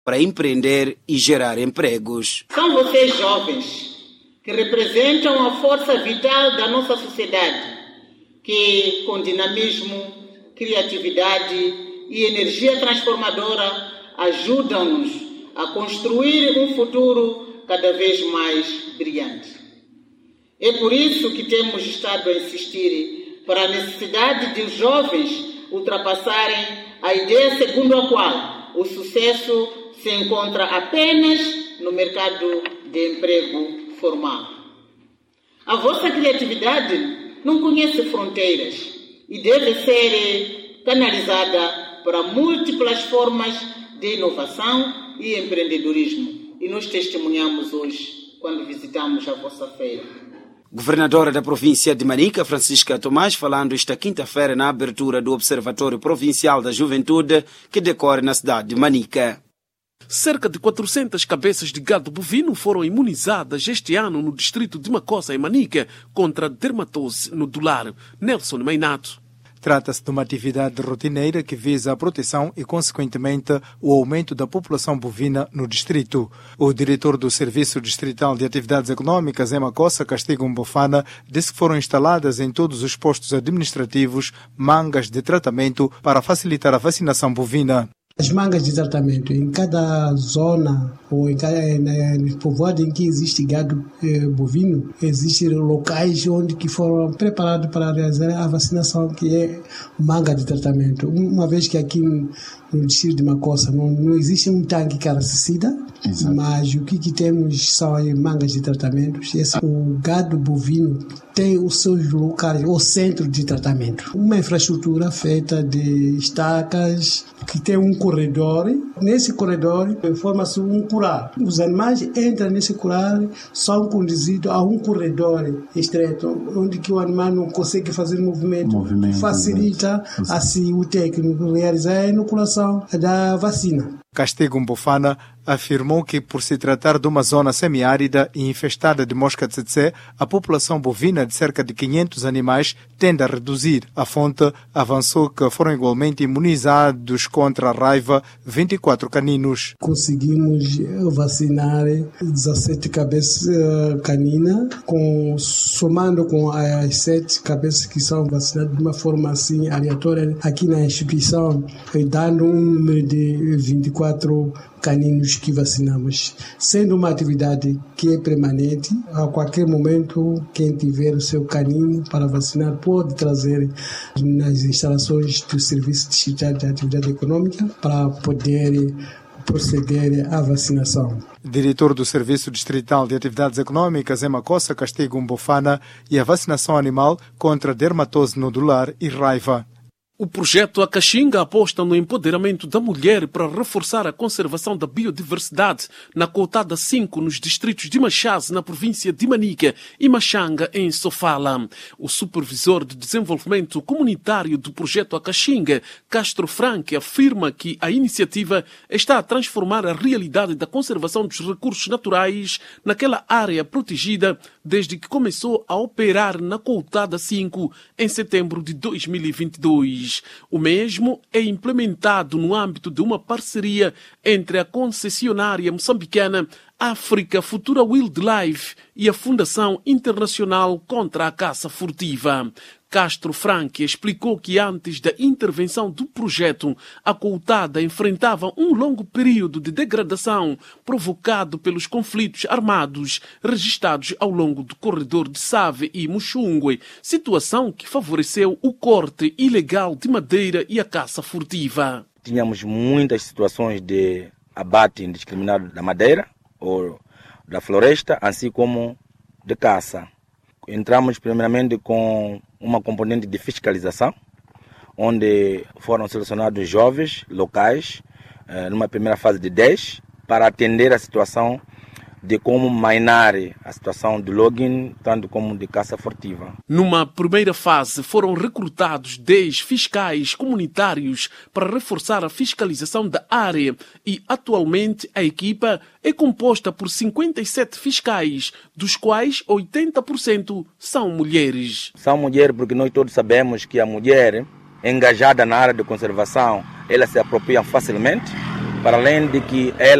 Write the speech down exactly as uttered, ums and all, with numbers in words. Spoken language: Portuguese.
para empreender e gerar empregos. São vocês jovens que representam a força vital da nossa sociedade, que com dinamismo, criatividade e energia transformadora ajudam-nos a construir um futuro cada vez mais brilhante. É por isso que temos estado a insistir para a necessidade de os jovens ultrapassarem a ideia segundo a qual o sucesso se encontra apenas no mercado de emprego formal. A vossa criatividade não conhece fronteiras e deve ser canalizada para múltiplas formas de inovação e empreendedorismo. E nós testemunhamos hoje, quando visitamos a vossa feira. Governadora da província de Manica, Francisca Tomás, falando esta quinta-feira na abertura do Observatório Provincial da Juventude, que decorre na cidade de Manica. Cerca de quatrocentas cabeças de gado bovino foram imunizadas este ano no distrito de Macossa, em Manica, contra a dermatose nodular. Nelson Meinato. Trata-se de uma atividade rotineira que visa a proteção e, consequentemente, o aumento da população bovina no distrito. O diretor do Serviço Distrital de Atividades Econômicas, em Macossa, Castigo Mbofana, disse que foram instaladas em todos os postos administrativos mangas de tratamento para facilitar a vacinação bovina. As mangas de tratamento, em cada zona ou em cada em, povoado em que existe gado eh, bovino, existem locais onde que foram preparados para realizar a vacinação, que é manga de tratamento. Uma vez que aqui no, no distrito de Macossa não, não existe um tanque caracicida, mas o que, que temos são as mangas de tratamento. Esse, o gado bovino tem os seus locais, o centro de tratamento. Uma infraestrutura feita de estacas, que tem um corredor. Nesse corredor forma-se um curar. Os animais entram nesse curar, são conduzidos a um corredor estreito, onde que o animal não consegue fazer movimento. movimento Facilita exatamente. Assim o técnico realizar a inoculação da vacina. Castigo Mbofana afirmou que, por se tratar de uma zona semiárida e infestada de mosca tsetse, a população bovina de cerca de quinhentos animais tende a reduzir. A fonte avançou que foram igualmente imunizados contra a raiva vinte e quatro caninos. Conseguimos vacinar dezassete cabeças caninas, com, somando com as sete cabeças que são vacinadas de uma forma assim aleatória aqui na instituição, dando um número de vinte e quatro caninos que vacinamos, sendo uma atividade que é permanente. A qualquer momento, quem tiver o seu canino para vacinar pode trazer nas instalações do Serviço Distrital de Atividade Econômica para poder proceder à vacinação. Diretor do Serviço Distrital de Atividades Econômicas, em Macossa, Castigo Mbofana, e a vacinação animal contra dermatose nodular e raiva. O projeto Acaxinga aposta no empoderamento da mulher para reforçar a conservação da biodiversidade na cotada cinco nos distritos de Machase, na província de Manica, e Machanga, em Sofala. O supervisor de desenvolvimento comunitário do projeto Acaxinga, Castro Franque, afirma que a iniciativa está a transformar a realidade da conservação dos recursos naturais naquela área protegida desde que começou a operar na cotada cinco em setembro de dois mil e vinte e dois. O mesmo é implementado no âmbito de uma parceria entre a concessionária moçambicana África Futura Wildlife e a Fundação Internacional contra a Caça Furtiva. Castro Franque explicou que antes da intervenção do projeto, a coutada enfrentava um longo período de degradação provocado pelos conflitos armados registrados ao longo do corredor de Save e Muxungue, situação que favoreceu o corte ilegal de madeira e a caça furtiva. Tínhamos muitas situações de abate indiscriminado da madeira ou da floresta, assim como de caça. Entramos primeiramente com uma componente de fiscalização, onde foram selecionados jovens locais, numa primeira fase de dez, para atender a situação de como mainar a situação de logging, tanto como de caça furtiva. Numa primeira fase, foram recrutados dez fiscais comunitários para reforçar a fiscalização da área e, atualmente, a equipa é composta por cinquenta e sete fiscais, dos quais oitenta por cento são mulheres. São mulheres porque nós todos sabemos que a mulher engajada na área de conservação, ela se apropria facilmente para além de que ela